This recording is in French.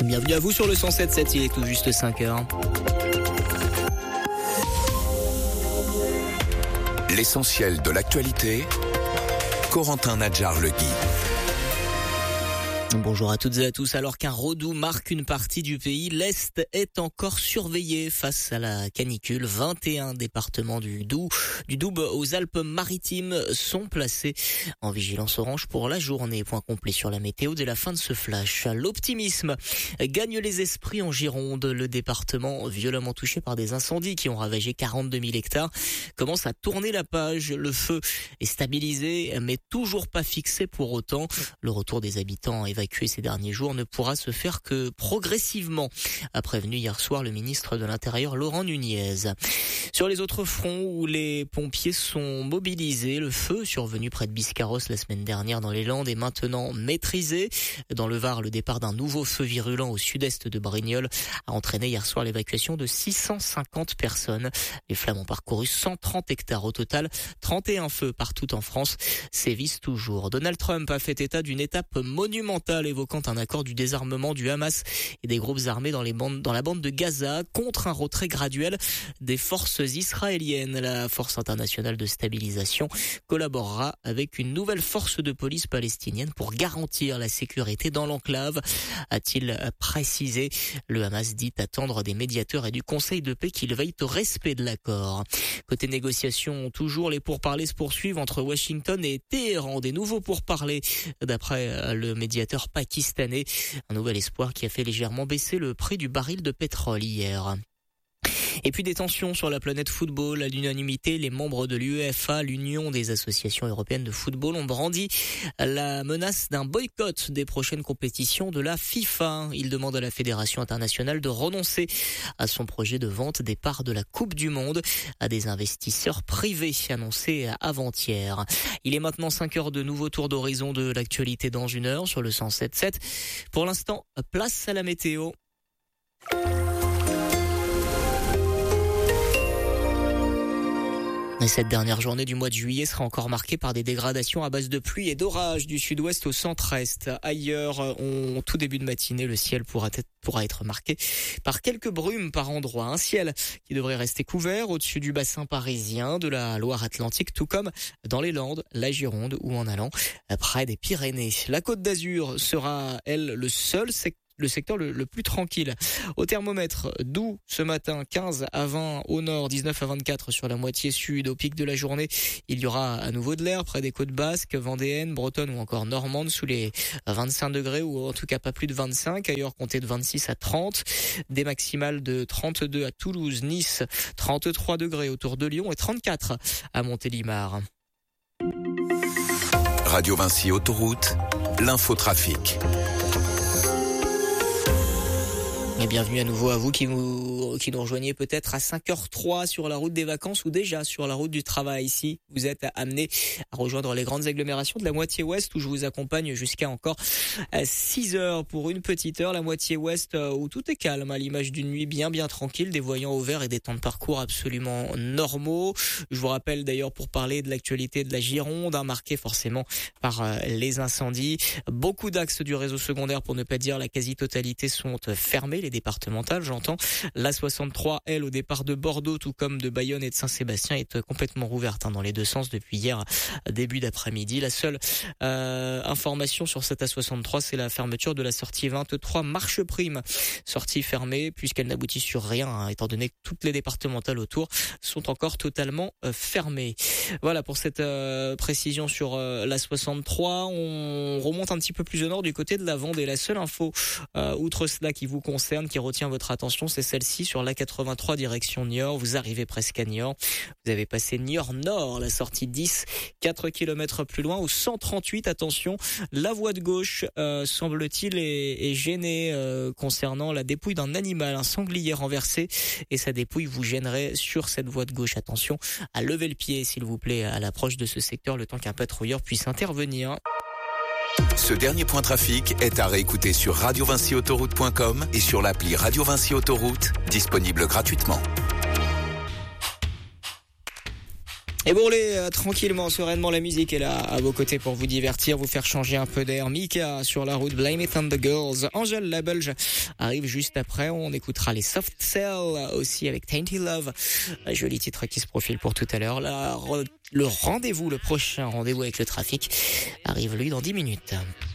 Bienvenue à vous sur le 107.7, il est tout juste 5h. L'essentiel de l'actualité, Corentin Nadjar-Legui. Bonjour à toutes et à tous. Alors qu'un redout marque une partie du pays, l'Est est encore surveillé face à la canicule. 21 départements du Doubs aux Alpes-Maritimes sont placés en vigilance orange pour la journée. Point complet sur la météo dès la fin de ce flash. L'optimisme gagne les esprits en Gironde. Le département violemment touché par des incendies qui ont ravagé 42 000 hectares commence à tourner la page. Le feu est stabilisé mais toujours pas fixé pour autant. Le retour des habitants évacués ces derniers jours ne pourra se faire que progressivement, a prévenu hier soir le ministre de l'Intérieur Laurent Nunez. Sur les autres fronts où les pompiers sont mobilisés, le feu survenu près de Biscarrosse la semaine dernière dans les Landes est maintenant maîtrisé. Dans le Var, le départ d'un nouveau feu virulent au sud-est de Brignoles a entraîné hier soir l'évacuation de 650 personnes. Les flammes ont parcouru 130 hectares au total. 31 feux partout en France sévissent toujours. Donald Trump a fait état d'une étape monumentale évoquant un accord du désarmement du Hamas et des groupes armés dans la bande de Gaza contre un retrait graduel des forces israéliennes. La Force internationale de stabilisation collaborera avec une nouvelle force de police palestinienne pour garantir la sécurité dans l'enclave, a-t-il précisé. Le Hamas dit attendre des médiateurs et du Conseil de paix qu'ils veillent au respect de l'accord. Côté négociation, toujours les pourparlers se poursuivent entre Washington et Téhéran. Des nouveaux pourparlers d'après le médiateur pakistanais. Un nouvel espoir qui a fait légèrement baisser le prix du baril de pétrole hier. Et puis des tensions sur la planète football. À l'unanimité, les membres de l'UEFA, l'Union des associations européennes de football, ont brandi la menace d'un boycott des prochaines compétitions de la FIFA. Ils demandent à la Fédération internationale de renoncer à son projet de vente des parts de la Coupe du Monde à des investisseurs privés, annoncé avant-hier. Il est maintenant 5 heures de nouveau tour d'horizon de l'actualité dans une heure sur le 107.7. Pour l'instant, place à la météo. Et cette dernière journée du mois de juillet sera encore marquée par des dégradations à base de pluie et d'orage du sud-ouest au centre-est. Ailleurs, en tout début de matinée, le ciel pourra être marqué par quelques brumes par endroits. Un ciel qui devrait rester couvert au-dessus du bassin parisien, de la Loire-Atlantique, tout comme dans les Landes, la Gironde ou en allant près des Pyrénées. La Côte d'Azur sera, elle, le secteur le plus tranquille. Au thermomètre, Doubs ce matin 15 à 20 au nord, 19 à 24 sur la moitié sud. Au pic de la journée, il y aura à nouveau de l'air près des côtes basques, vendéennes, bretonnes ou encore normandes sous les 25 degrés ou en tout cas pas plus de 25. Ailleurs, comptez de 26 à 30. Des maximales de 32 à Toulouse, Nice, 33 degrés autour de Lyon et 34 à Montélimar. Radio Vinci Autoroute, l'infotrafic. Et bienvenue à nouveau à vous qui nous rejoignez peut-être à 5h03 sur la route des vacances ou déjà sur la route du travail. Ici, vous êtes amenés à rejoindre les grandes agglomérations de la moitié ouest où je vous accompagne jusqu'à encore 6 heures pour une petite heure. La moitié ouest où tout est calme à l'image d'une nuit bien tranquille, des voyants au vert et des temps de parcours absolument normaux. Je vous rappelle d'ailleurs pour parler de l'actualité de la Gironde, marquée forcément par les incendies. Beaucoup d'axes du réseau secondaire, pour ne pas dire la quasi-totalité, sont fermés. Les départementales, j'entends. La 63, elle, au départ de Bordeaux, tout comme de Bayonne et de Saint-Sébastien, est complètement rouverte dans les deux sens depuis hier début d'après-midi. La seule information sur cette A63, c'est la fermeture de la sortie 23 Marche Prime. Sortie fermée puisqu'elle n'aboutit sur rien, étant donné que toutes les départementales autour sont encore totalement fermées. Voilà pour cette précision sur la 63. On remonte un petit peu plus au nord du côté de la Vendée. La seule info, outre cela qui vous concerne, qui retient votre attention, c'est celle-ci sur la 83 direction Niort. Vous arrivez presque à Niort. Vous avez passé Niort Nord, la sortie 10, 4 km plus loin, au 138. Attention, la voie de gauche, semble-t-il, est gênée concernant la dépouille d'un animal, un sanglier renversé, et sa dépouille vous gênerait sur cette voie de gauche. Attention à lever le pied, s'il vous plaît, à l'approche de ce secteur, le temps qu'un patrouilleur puisse intervenir. Ce dernier point trafic est à réécouter sur radiovinciautoroute.com et sur l'appli Radio Vinci Autoroute, disponible gratuitement. Et bon, tranquillement, sereinement, la musique est là à vos côtés pour vous divertir, vous faire changer un peu d'air. Mika sur la route, Blame It on the Girls. Angèle, la Belge, arrive juste après. On écoutera les Soft Cell aussi avec Tainty Love. Un joli titre qui se profile pour tout à l'heure. Le prochain rendez-vous avec le trafic arrive lui dans 10 minutes.